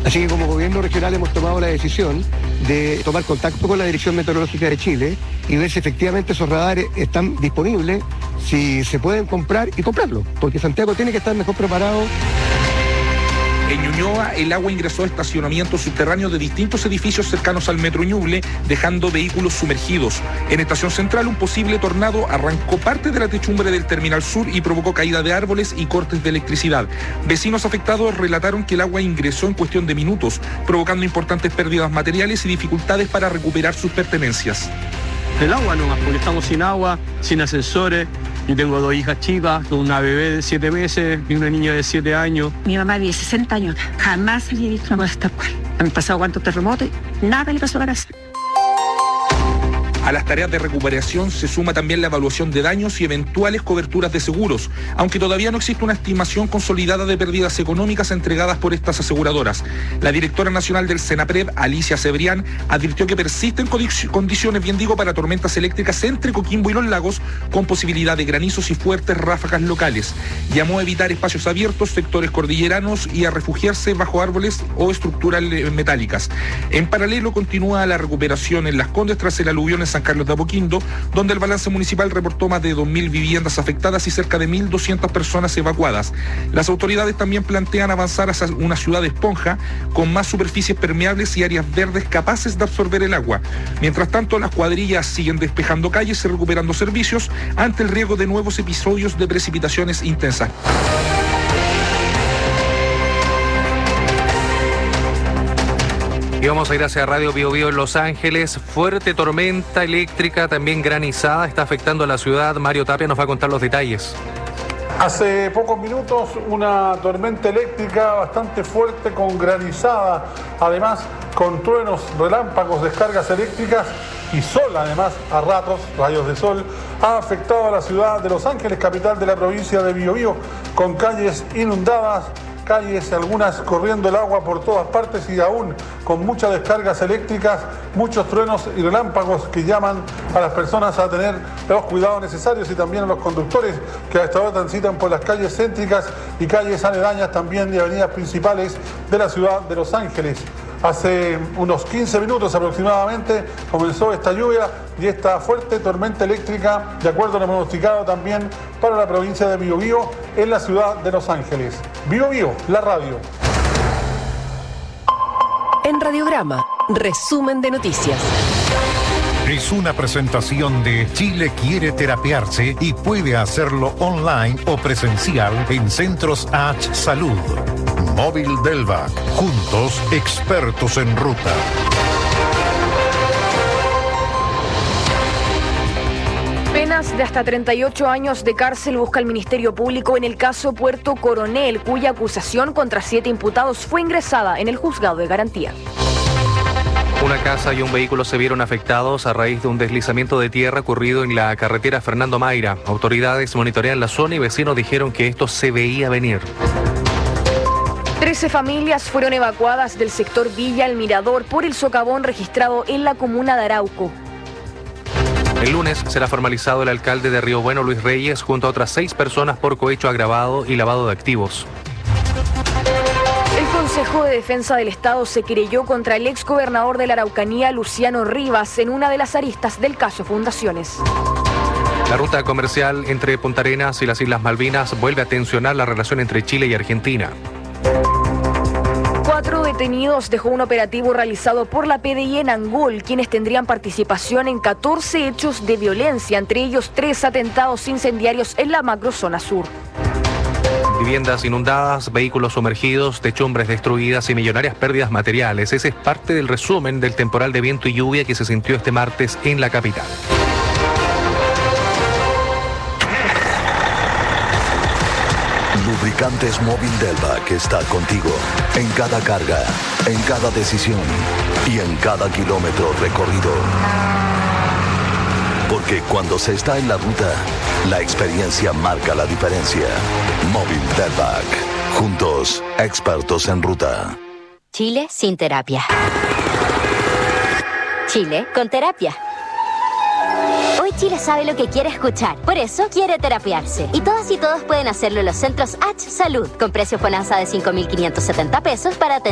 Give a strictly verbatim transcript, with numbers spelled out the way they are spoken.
Así que como gobierno regional hemos tomado la decisión de tomar contacto con la Dirección Meteorológica de Chile y ver si efectivamente esos radares están disponibles, si se pueden comprar y comprarlos, porque Santiago tiene que estar mejor preparado. En Ñuñoa, el agua ingresó a estacionamientos subterráneos de distintos edificios cercanos al Metro Ñuble, dejando vehículos sumergidos. En Estación Central, un posible tornado arrancó parte de la techumbre del Terminal Sur y provocó caída de árboles y cortes de electricidad. Vecinos afectados relataron que el agua ingresó en cuestión de minutos, provocando importantes pérdidas materiales y dificultades para recuperar sus pertenencias. El agua nomás, porque estamos sin agua, sin ascensores. Yo tengo dos hijas chicas, una bebé de siete meses y una niña de siete años. Mi mamá vive sesenta años, jamás había visto una cosa tal cual. Han pasado cuántos terremotos y nada le pasó a la casa. A las tareas de recuperación se suma también la evaluación de daños y eventuales coberturas de seguros, aunque todavía no existe una estimación consolidada de pérdidas económicas entregadas por estas aseguradoras. La directora nacional del Senaprev, Alicia Cebrián, advirtió que persisten condiciones, bien digo, para tormentas eléctricas entre Coquimbo y Los Lagos, con posibilidad de granizos y fuertes ráfagas locales. Llamó a evitar espacios abiertos, sectores cordilleranos y a refugiarse bajo árboles o estructuras metálicas. En paralelo, continúa la recuperación en Las Condes tras el aluvión en San Carlos de Apoquindo, donde el balance municipal reportó más de dos mil viviendas afectadas y cerca de mil doscientas personas evacuadas. Las autoridades también plantean avanzar hacia una ciudad esponja con más superficies permeables y áreas verdes capaces de absorber el agua. Mientras tanto, las cuadrillas siguen despejando calles y recuperando servicios ante el riesgo de nuevos episodios de precipitaciones intensas. Y vamos a ir hacia Radio Bio Bio en Los Ángeles. Fuerte tormenta eléctrica, también granizada, está afectando a la ciudad. Mario Tapia nos va a contar los detalles. Hace pocos minutos una tormenta eléctrica bastante fuerte con granizada, además con truenos, relámpagos, descargas eléctricas y sol, además a ratos, rayos de sol, ha afectado a la ciudad de Los Ángeles, capital de la provincia de Biobío, con calles inundadas, calles, algunas corriendo el agua por todas partes y aún con muchas descargas eléctricas, muchos truenos y relámpagos que llaman a las personas a tener los cuidados necesarios y también a los conductores que a esta hora transitan por las calles céntricas y calles aledañas también de avenidas principales de la ciudad de Los Ángeles. Hace unos quince minutos aproximadamente comenzó esta lluvia y esta fuerte tormenta eléctrica, de acuerdo a lo pronosticado también para la provincia de Biobío, en la ciudad de Los Ángeles. Biobío, la radio. En Radiograma, resumen de noticias. Es una presentación de Chile quiere terapiarse y puede hacerlo online o presencial en Centros H Salud. Móvil Delvac, juntos expertos en ruta. Penas de hasta treinta y ocho años de cárcel busca el Ministerio Público en el caso Puerto Coronel, cuya acusación contra siete imputados fue ingresada en el juzgado de garantía. Una casa y un vehículo se vieron afectados a raíz de un deslizamiento de tierra ocurrido en la carretera Fernando Mayra. Autoridades monitorean la zona y vecinos dijeron que esto se veía venir. Trece familias fueron evacuadas del sector Villa El Mirador por el socavón registrado en la comuna de Arauco. El lunes será formalizado el alcalde de Río Bueno, Luis Reyes, junto a otras seis personas por cohecho agravado y lavado de activos. El Consejo de Defensa del Estado se querelló contra el exgobernador de la Araucanía, Luciano Rivas, en una de las aristas del caso Fundaciones. La ruta comercial entre Punta Arenas y las Islas Malvinas vuelve a tensionar la relación entre Chile y Argentina. Cuatro detenidos dejó un operativo realizado por la P D I en Angol, quienes tendrían participación en catorce hechos de violencia, entre ellos tres atentados incendiarios en la macrozona sur. Viviendas inundadas, vehículos sumergidos, techumbres destruidas y millonarias pérdidas materiales. Ese es parte del resumen del temporal de viento y lluvia que se sintió este martes en la capital. Lubricantes Móvil Delvac está contigo en cada carga, en cada decisión y en cada kilómetro recorrido. Porque cuando se está en la ruta, la experiencia marca la diferencia. Móvil Delvac. Juntos, expertos en ruta. Chile sin terapia. Chile con terapia. Hoy Chile sabe lo que quiere escuchar, por eso quiere terapiarse. Y todas y todos pueden hacerlo en los centros H Salud, con precio FONASA de cinco mil quinientos setenta pesos para